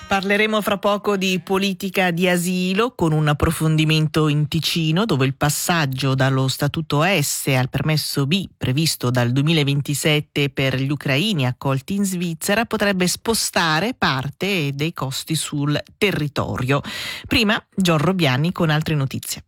Parleremo fra poco di politica di asilo con un approfondimento in Ticino, dove il passaggio dallo statuto S al permesso B previsto dal 2027 per gli ucraini accolti in Svizzera potrebbe spostare parte dei costi sul territorio. Prima Gian Robbiani con altre notizie.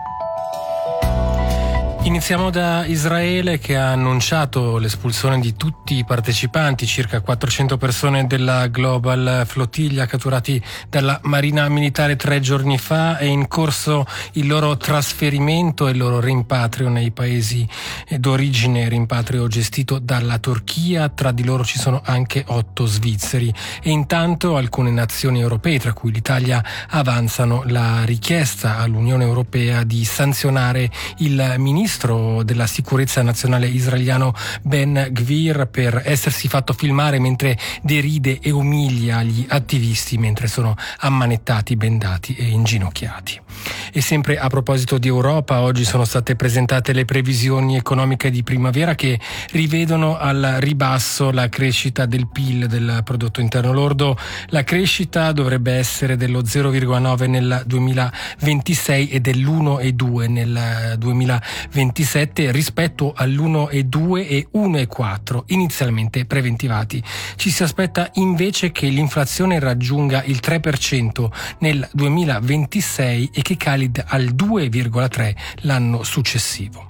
Iniziamo da Israele, che ha annunciato l'espulsione di tutti i partecipanti, circa 400 persone della Global Flottiglia catturati dalla Marina Militare 3 giorni fa. È in corso il loro trasferimento e il loro rimpatrio nei paesi d'origine, rimpatrio gestito dalla Turchia. Tra di loro ci sono anche 8 svizzeri. E intanto alcune nazioni europee, tra cui l'Italia, avanzano la richiesta all'Unione Europea di sanzionare il ministro della sicurezza nazionale israeliano Ben Gvir per essersi fatto filmare mentre deride e umilia gli attivisti mentre sono ammanettati, bendati e inginocchiati. E sempre a proposito di Europa, oggi sono state presentate le previsioni economiche di primavera che rivedono al ribasso la crescita del PIL, del prodotto interno lordo. La crescita dovrebbe essere dello 0,9 nel 2026 e dell'1,2 nel 2027 rispetto all'1,2 e 1,4 inizialmente preventivati. Ci si aspetta invece che l'inflazione raggiunga il 3% nel 2026 e che cali al 2,3 l'anno successivo.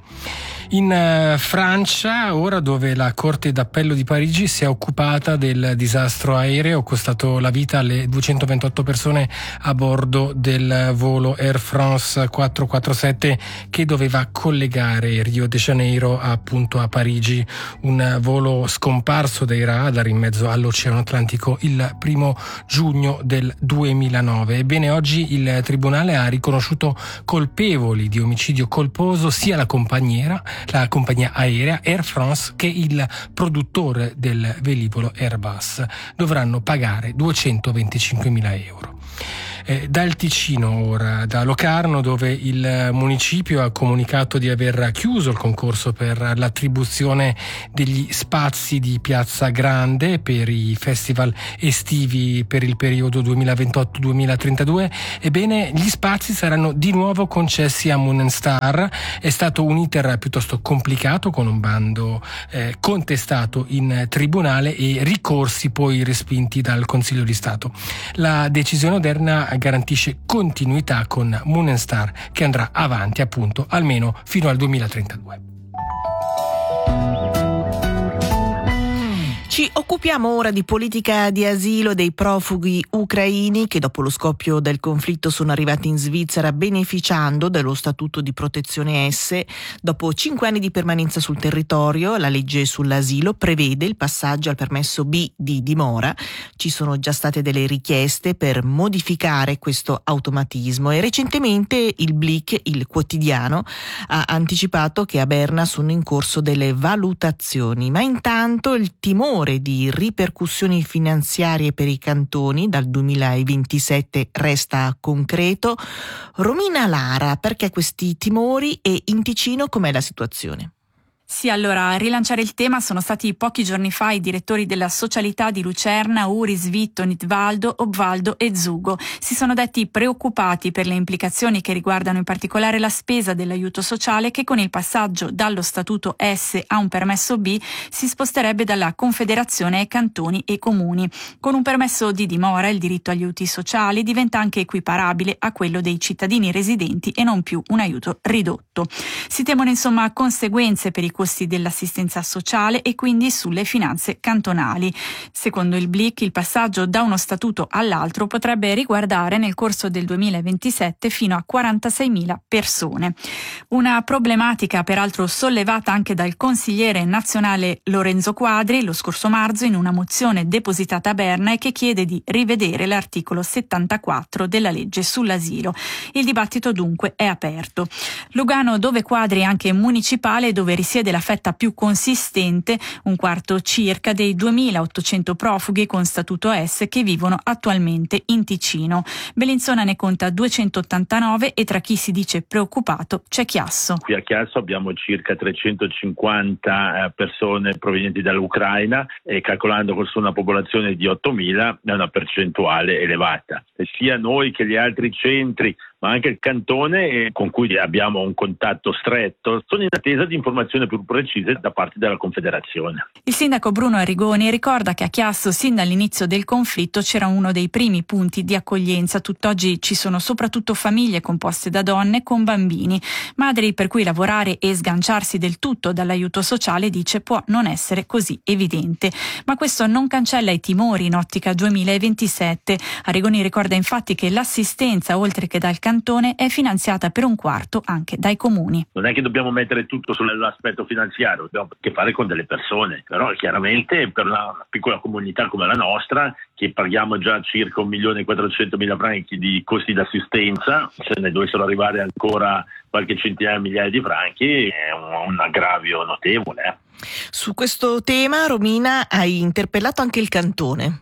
In Francia, ora, dove la Corte d'Appello di Parigi si è occupata del disastro aereo costato la vita alle 228 persone a bordo del volo Air France 447 che doveva collegare Rio de Janeiro appunto a Parigi, un volo scomparso dai radar in mezzo all'Oceano Atlantico il 1 giugno del 2009. Ebbene, oggi il Tribunale ha riconosciuto colpevoli di omicidio colposo sia la compagnia aerea Air France che il produttore del velivolo Airbus. Dovranno pagare 225.000 euro. Dal Ticino ora, da Locarno, dove il municipio ha comunicato di aver chiuso il concorso per l'attribuzione degli spazi di Piazza Grande per i festival estivi per il periodo 2028-2032. Ebbene, gli spazi saranno di nuovo concessi a Moonstar. È stato un iter piuttosto complicato, con un bando contestato in tribunale e ricorsi poi respinti dal Consiglio di Stato. La decisione odierna garantisce continuità con Moonstar, che andrà avanti appunto almeno fino al 2032. Ci occupiamo ora di politica di asilo dei profughi ucraini che dopo lo scoppio del conflitto sono arrivati in Svizzera beneficiando dello statuto di protezione S. Dopo 5 anni di permanenza sul territorio, la legge sull'asilo prevede il passaggio al permesso B di dimora. Ci sono già state delle richieste per modificare questo automatismo e recentemente il Blick, il quotidiano, ha anticipato che a Berna sono in corso delle valutazioni. Ma intanto il timore di ripercussioni finanziarie per i cantoni dal 2027 resta concreto. Romina Lara, perché questi timori e in Ticino com'è la situazione? Sì, allora, a rilanciare il tema sono stati pochi giorni fa i direttori della socialità di Lucerna, Uri, Svitto, Nitvaldo, Obvaldo e Zugo. Si sono detti preoccupati per le implicazioni che riguardano in particolare la spesa dell'aiuto sociale, che con il passaggio dallo statuto S a un permesso B si sposterebbe dalla Confederazione ai cantoni e comuni. Con un permesso di dimora il diritto agli aiuti sociali diventa anche equiparabile a quello dei cittadini residenti e non più un aiuto ridotto. Si temono insomma conseguenze per i costi dell'assistenza sociale e quindi sulle finanze cantonali. Secondo il Blick, il passaggio da uno statuto all'altro potrebbe riguardare nel corso del 2027 fino a 46.000 persone. Una problematica peraltro sollevata anche dal consigliere nazionale Lorenzo Quadri lo scorso marzo in una mozione depositata a Berna e che chiede di rivedere l'articolo 74 della legge sull'asilo. Il dibattito dunque è aperto. Lugano, dove Quadri è anche municipale, dove risiede prevede la fetta più consistente, un quarto circa, dei 2.800 profughi con statuto S che vivono attualmente in Ticino. Bellinzona ne conta 289 e tra chi si dice preoccupato c'è Chiasso. Qui a Chiasso abbiamo circa 350 persone provenienti dall'Ucraina e calcolando con una popolazione di 8.000 è una percentuale elevata. E sia noi che gli altri centri, ma anche il cantone con cui abbiamo un contatto stretto, sono in attesa di informazioni più precise da parte della Confederazione. Il sindaco Bruno Arrigoni ricorda che a Chiasso sin dall'inizio del conflitto c'era uno dei primi punti di accoglienza. Tutt'oggi ci sono soprattutto famiglie composte da donne con bambini, madri per cui lavorare e sganciarsi del tutto dall'aiuto sociale, dice, può non essere così evidente. Ma questo non cancella i timori in ottica 2027. Arrigoni ricorda infatti che l'assistenza, oltre che dal cantone, è finanziata per un quarto anche dai comuni. Non è che dobbiamo mettere tutto sull'aspetto finanziario, abbiamo a che fare con delle persone, però chiaramente per una piccola comunità come la nostra, che paghiamo già circa 1.400.000 franchi di costi d'assistenza, se ne dovessero arrivare ancora qualche centinaia di migliaia di franchi, è un aggravio notevole. Su questo tema, Romina, hai interpellato anche il cantone.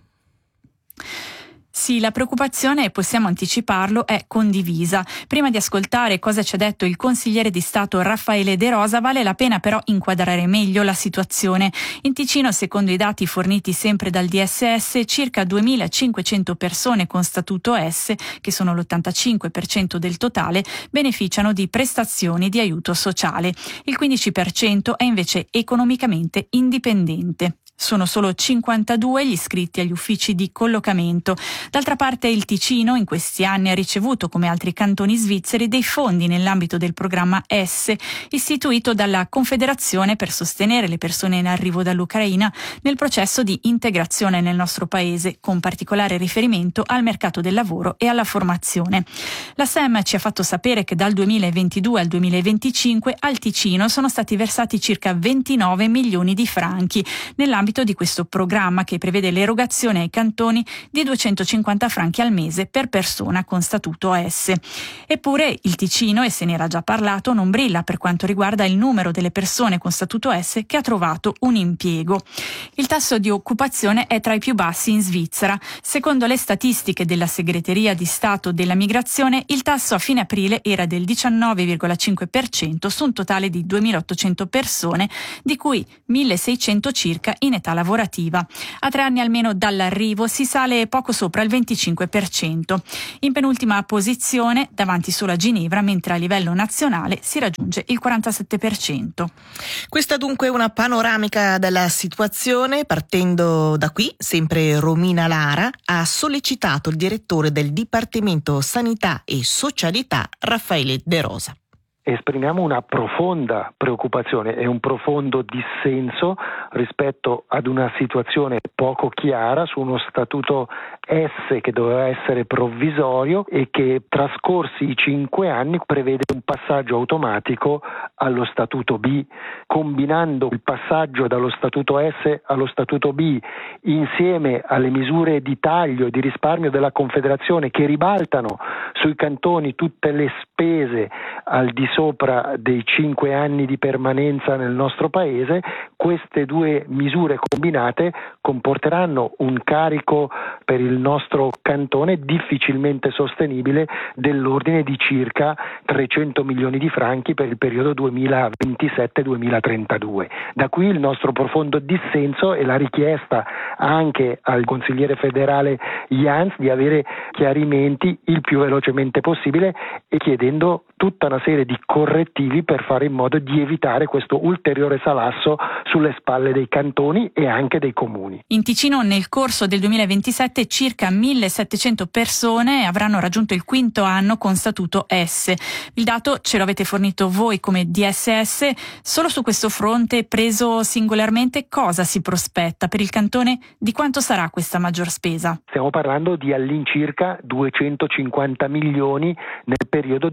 Sì, la preoccupazione, possiamo anticiparlo, è condivisa. Prima di ascoltare cosa ci ha detto il consigliere di Stato Raffaele De Rosa, vale la pena però inquadrare meglio la situazione. In Ticino, secondo i dati forniti sempre dal DSS, circa 2.500 persone con statuto S, che sono l'85% del totale, beneficiano di prestazioni di aiuto sociale. Il 15% è invece economicamente indipendente. Sono solo 52 gli iscritti agli uffici di collocamento. D'altra parte il Ticino in questi anni ha ricevuto, come altri cantoni svizzeri, dei fondi nell'ambito del programma S, istituito dalla Confederazione per sostenere le persone in arrivo dall'Ucraina nel processo di integrazione nel nostro paese, con particolare riferimento al mercato del lavoro e alla formazione. La SEM ci ha fatto sapere che dal 2022 al 2025 al Ticino sono stati versati circa 29 milioni di franchi nell'ambito di questo programma che prevede l'erogazione ai cantoni di 250 franchi al mese per persona con statuto S. Eppure il Ticino, e se ne era già parlato, non brilla per quanto riguarda il numero delle persone con statuto S che ha trovato un impiego. Il tasso di occupazione è tra i più bassi in Svizzera. Secondo le statistiche della Segreteria di Stato della Migrazione, il tasso a fine aprile era del 19,5% su un totale di 2.800 persone, di cui 1.600 circa in età lavorativa. A 3 anni almeno dall'arrivo si sale poco sopra il 25%. In penultima posizione, davanti solo a Ginevra, mentre a livello nazionale si raggiunge il 47%. Questa dunque è una panoramica della situazione. Partendo da qui, sempre Romina Lara ha sollecitato il direttore del Dipartimento Sanità e Socialità, Raffaele De Rosa. Esprimiamo una profonda preoccupazione e un profondo dissenso rispetto ad una situazione poco chiara su uno statuto S che doveva essere provvisorio e che, trascorsi i 5 anni, prevede un passaggio automatico allo statuto B, combinando il passaggio dallo statuto S allo statuto B insieme alle misure di taglio e di risparmio della Confederazione che ribaltano sui cantoni tutte le spese al di sopra dei 5 anni di permanenza nel nostro paese. Queste due misure combinate comporteranno un carico per il nostro cantone difficilmente sostenibile dell'ordine di circa 300 milioni di franchi per il periodo 2027-2032. Da qui il nostro profondo dissenso e la richiesta anche al consigliere federale Jans di avere chiarimenti il più velocemente possibile e chiedendo tutta una serie di correttivi per fare in modo di evitare questo ulteriore salasso sulle spalle dei cantoni e anche dei comuni. In Ticino nel corso del 2027 circa 1.700 persone avranno raggiunto il 5° anno con statuto S. Il dato ce lo avete fornito voi come DSS. Solo su questo fronte, preso singolarmente, cosa si prospetta per il cantone? Di quanto sarà questa maggior spesa? Stiamo parlando di all'incirca 250 milioni nel periodo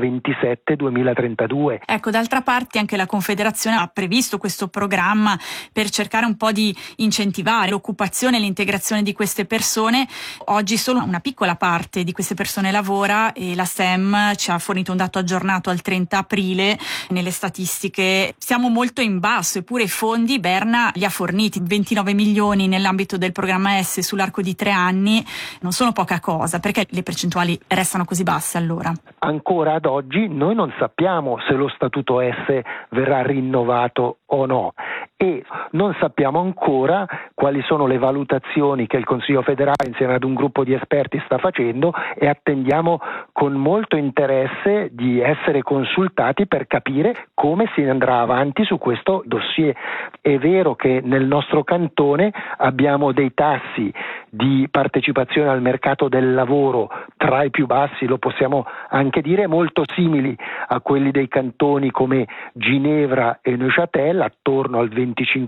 2027-2032. Ecco, d'altra parte anche la Confederazione ha previsto questo programma per cercare un po' di incentivare l'occupazione e l'integrazione di queste persone. persone. Oggi solo una piccola parte di queste persone lavora e la SEM ci ha fornito un dato aggiornato al 30 aprile. Nelle statistiche siamo molto in basso, eppure i fondi Berna li ha forniti, 29 milioni nell'ambito del programma S sull'arco di 3 anni, non sono poca cosa. Perché le percentuali restano così basse allora? Ancora ad oggi noi non sappiamo se lo statuto S verrà rinnovato o no, e non sappiamo ancora quali sono le valutazioni che il Consiglio federale insieme ad un gruppo di esperti sta facendo, e attendiamo con molto interesse di essere consultati per capire come si andrà avanti su questo dossier. È vero che nel nostro cantone abbiamo dei tassi di partecipazione al mercato del lavoro tra i più bassi, lo possiamo anche dire, molto simili a quelli dei cantoni come Ginevra e Neuchâtel, attorno al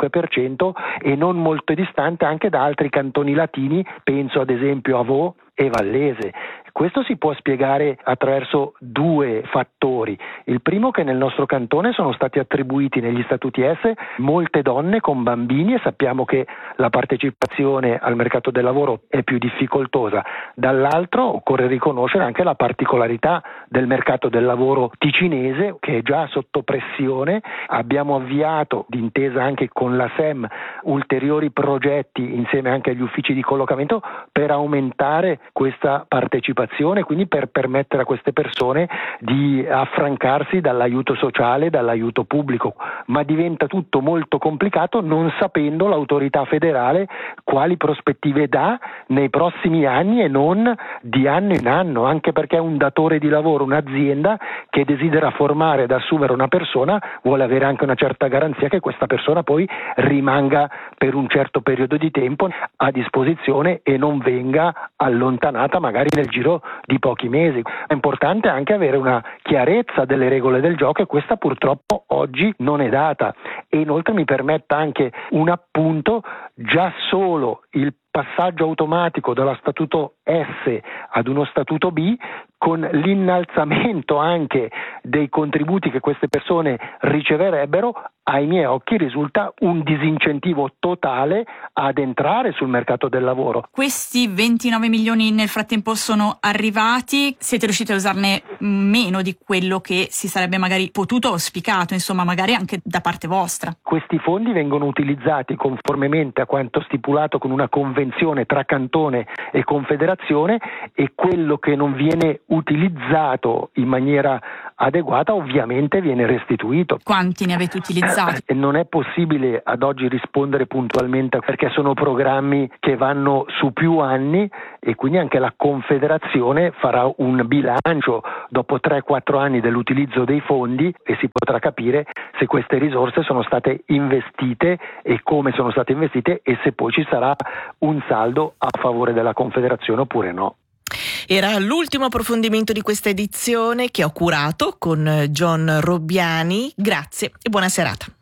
25%, e non molto distante anche da altri cantoni latini, penso ad esempio a Vaud e Vallese. Questo si può spiegare attraverso 2 fattori. Il primo, che nel nostro cantone sono stati attribuiti negli statuti S molte donne con bambini, e sappiamo che la partecipazione al mercato del lavoro è più difficoltosa. Dall'altro occorre riconoscere anche la particolarità del mercato del lavoro ticinese, che è già sotto pressione. Abbiamo avviato, d'intesa anche con la SEM, ulteriori progetti insieme anche agli uffici di collocamento per aumentare questa partecipazione, quindi per permettere a queste persone di affrancarsi dall'aiuto sociale, dall'aiuto pubblico. Ma diventa tutto molto complicato, non sapendo l'autorità federale quali prospettive dà nei prossimi anni e non di anno in anno, anche perché un datore di lavoro, un'azienda che desidera formare ed assumere una persona, vuole avere anche una certa garanzia che questa persona poi rimanga per un certo periodo di tempo a disposizione e non venga allontanata magari nel giro di pochi mesi. È importante anche avere una chiarezza delle regole del gioco, e questa purtroppo oggi non è data. E inoltre mi permetta anche un appunto: già solo il passaggio automatico dallo statuto S ad uno statuto B, con l'innalzamento anche dei contributi che queste persone riceverebbero, ai miei occhi risulta un disincentivo totale ad entrare sul mercato del lavoro. Questi 29 milioni nel frattempo sono arrivati, siete riusciti a usarne meno di quello che si sarebbe magari potuto o auspicato, insomma magari anche da parte vostra. Questi fondi vengono utilizzati conformemente a quanto stipulato con una convenzione tra cantone e confederazione, e quello che non viene utilizzato in maniera adeguata ovviamente viene restituito. Quanti ne avete utilizzati? Non è possibile ad oggi rispondere puntualmente, perché sono programmi che vanno su più anni, e quindi anche la Confederazione farà un bilancio dopo 3-4 anni dell'utilizzo dei fondi, e si potrà capire se queste risorse sono state investite e come sono state investite, e se poi ci sarà un saldo a favore della Confederazione oppure no. Era l'ultimo approfondimento di questa edizione che ho curato con John Robbiani. Grazie e buona serata.